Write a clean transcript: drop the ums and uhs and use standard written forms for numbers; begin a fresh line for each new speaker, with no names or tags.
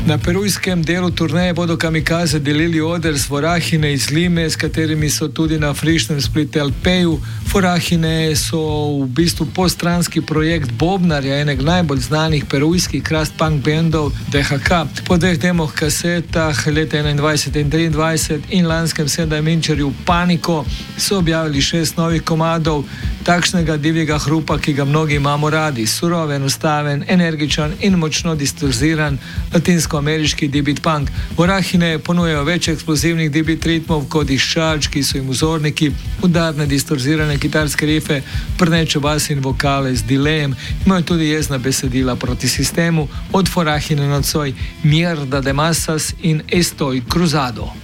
Na perujskem delu turneje bodo Kamikaze delili oder z Vorahine iz Lime, s katerimi so tudi na frišnem Split LP-ju. Vorahine so v bistvu postranski projekt bobnarja, enega najbolj znanih perujskih crust punk bandov DHK. Po dveh demoh kasetah leta 21 in 23 in lanskem 7-inčerju Paniko so objavili 6 novih komadov takšnega divjega hrupa, ki ga mnogi imamo radi. Surov, enostaven, energičen in močno distorziran latinsko-ameriški D-beat punk. Vorahine ponujajo več eksplozivnih D-beat ritmov kot Discharge, ki so jim vzorniki, udarne distorzirane kitarske rife, prneče bas in vokale z delayem. Imajo tudi jezna besedila proti sistemu, od Vorahine nocoj Mierda de Masas in Estoy Cruzado.